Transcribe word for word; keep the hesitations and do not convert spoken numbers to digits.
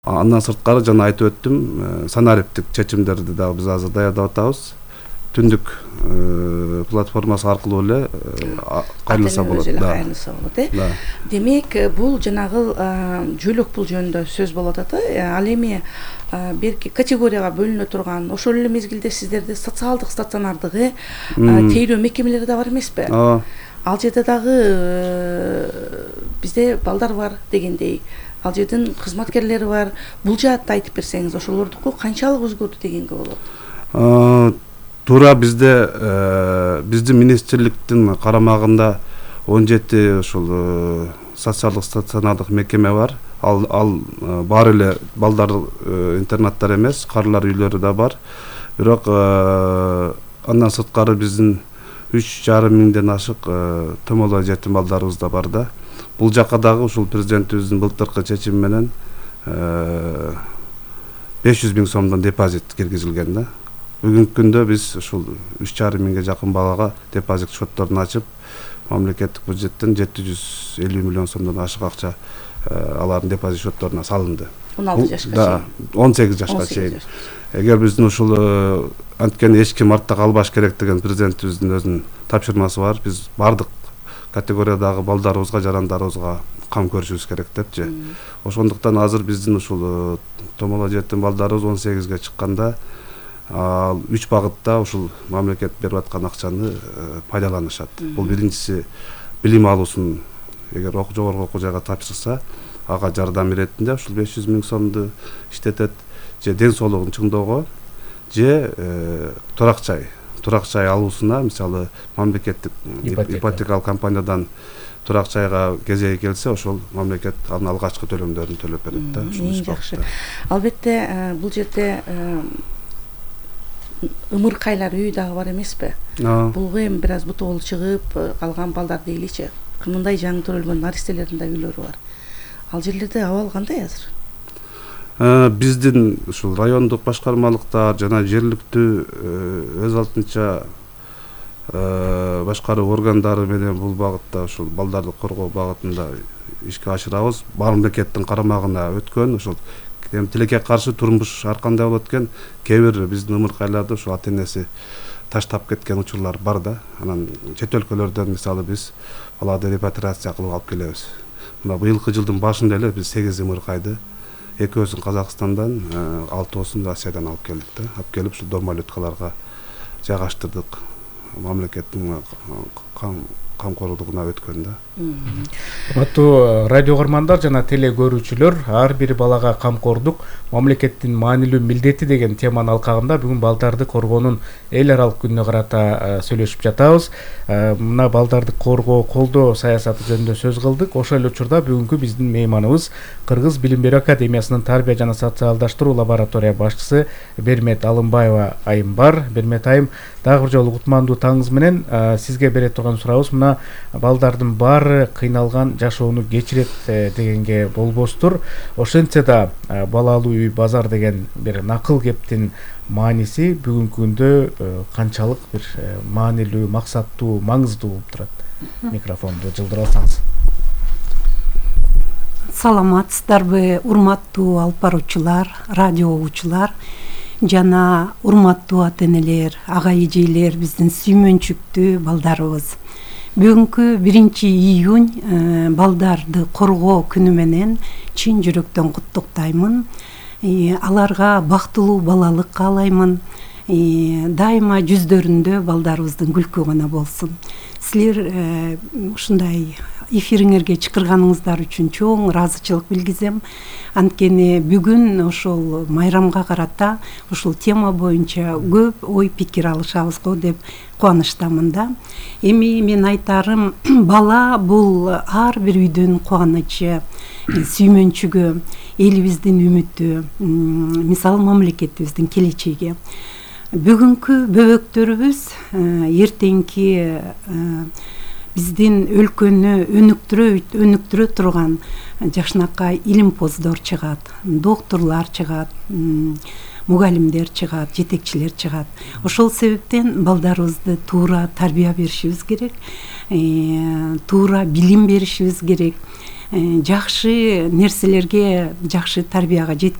Андан сырткары жана айтып өттүм, санариптик чечимдерди дагы биз азыр даярдап атабыз. Түндүк платформасы аркылуу эле кайрылса болот. Да. Кайрылса болот, э? Демек, бул жанагы жөлөк пул жөнүндө сөз болуп атат. Ал эми бир категорияга бөлүнө турган, ошол эле мезгилде сиздерде социалдык стационардагы тейлөө мекемелери да бар эмеспи? Ал жерде дагы бизде балдар бар дегендей. Ал жердин кызматкерлери бар. Бул жаатты айтып берсеңиз, ошолордуку канчалык өзгөрдү дегенге болот? Туура бизде биздин министрликтин карамагында он жети ушул социалдык стационардык мекеме бар. Ал ал баары эле балдар интернаттар эмес, карылар үйлөрү да бар. Бирок андан сырткары биздин үч жарым миңден ашык томолой жетим балдарыбыз да бар да. Бул жакка дагы ушул президентибиздин былтыркы чечими менен беш жүз миң сомдон депозит киргизилген да. Бүгүнкү күндө биз ушул үч жарым миңге жакын балага депозит счетторун ачып, мамлекеттик бюджеттен жети жүз элүү миллион сомдон ашык акча алардын депозит счетторуна салынды. он алты жашка чейин. он сегиз жашка чейин. Эгер биздин ушул анткени эч ким артта калбаш керек деген президентибиздин өзүнүн тапшырмасы бар. Биз бардык категориядагы балдарыбызга, жарандарыбызга кам көрүшүбүз керек депчи. Ошондуктан азыр биздин ушул томолой жетим балдарыбыз он сегизге чыкканда үч багытта ушул мамлекет берип аткан акчаны пайдаланышат. Бул биринчиси билим алуусун эгер жогорку окуу жайга тапшырса, ага жардам иретинде ушул беш жүз миң сомду иштетет, же ден соолугун чыңдоого, же турак жай турак жай алуусуна, мисалы мамлекеттик ипотекалык компаниядан турак жайга кезеги келсе, ошол мамлекет анын алгачкы төлөмдөрүн төлөп берет да. Эң жакшы. Албетте бул жерде ымыркайлар үйү дагы бар эмеспи? Булга эми бир аз буту болуп чыгып калган балдар дейличи. Мындай жаңы төрөлгөн наристелердин да үйлөрү бар. Ал жерлерде абал кандай азыр? Биздин ушул райондук башкармалыктар жана жергиликтүү өз алдынча башкаруу органдары менен бул багытта ушул балдарды коргоо багытында ишке ашырабыз. Мамлекеттин карамагына өткөн ушул тилекке каршы турмуш ар кандай болот экен, кээ бир биздин ымыркайларды ушул ата энеси таштап кеткен учурлар бар да. Анан чет өлкөлөрдөн мисалы биз баларды репатриация кылып алып келебиз. Мына быйылкы жылдын башында эле биз сегиз ымыркайды экөөсүн Казакстандан, алтоосун Россиядан алып келдик да. Алып келип ушул домолюткаларга жайгаштырдык. Мамлекеттин камкорлугуна өткөн да. Урматтуу радио көрмандар жана теле көрүүчүлөр, ар бир балага камкордук мамлекеттин маанилүү милдети деген теманын алкагында бүгүн балдарды коргоонун эл аралык күнүнө карата сүйлөшүп жатабыз. Мына балдарды коргоо, колдоо саясаты жөнүндө сөз кылдык. Ошол эле учурда бүгүнкү биздин мейманыбыз Кыргыз билим берүү академиясынын тарбия жана социалдаштыруу лаборатория башчысы Бермет Алымбаева айым бар. Бермет айым, дагы бир жолу кутмандуу таңыңыз менен сизге бере турган сурообуз мына балдардын баары кыйналган жашоону кечирет дегенге болбостур. Ошентсе да бала алуу үй базар деген бир накыл кептин мааниси бүгүнкү күндө канчалык бир маанилүү, максаттуу, маңыздуу болуп турат? Микрофонду жылдыра алсаңыз. Саламатсыздарбы, урматтуу алып баруучулар, радио угуучулар жана урматтуу ата энелер, ага эжелер, биздин сүймөнчүктүү балдарыбыз. Бүгүнкү биринчи июнь балдарды коргоо күнү менен чын жүрөктөн куттуктаймын. Аларга бактылуу балалык каалаймын. Дайыма жүздөрүндө балдарыбыздын күлкү гана болсун. Силер ушундай эфириңерге чакырганыңыздар үчүн чоң ыраазычылык билгизем. Анткени бүгүн ошол майрамга карата ушул тема боюнча көп ой пикир алышабыз го деп кубанычтамын да. Эми мен айтарым, бала бул ар бир үйдүн кубанычы, сүймөнчүгү, элибиздин үмүтү, мисалы мамлекетибиздин келечеги. Бүгүнкү бөбөктөрүбүз эртеңки биздин өлкөнү өнүктүрө өнүктүрө турган жашнакай илимпоздор чыгат, докторлор чыгат, мугалимдер чыгат, жетекчилер чыгат. Ошол себептен балдарыбызды туура тарбия беришибиз керек, туура билим беришибиз керек, жакшы нерселерге, жакшы тарбияга